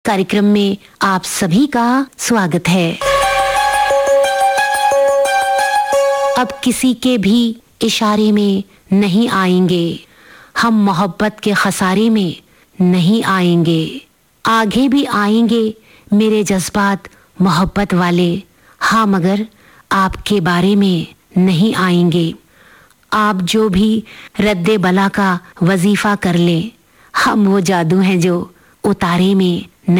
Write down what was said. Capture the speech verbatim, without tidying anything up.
कार्यक्रम में आप सभी का स्वागत है। अब किसी के भी इशारे में नहीं आएंगे, हम मोहब्बत के खसारे में नहीं आएंगे। आगे भी आएंगे मेरे जज्बात मोहब्बत वाले, हाँ मगर आपके बारे में नहीं आएंगे। आप जो भी रद्दे बला का वजीफा कर लें, हम वो जादू हैं जो उतारे में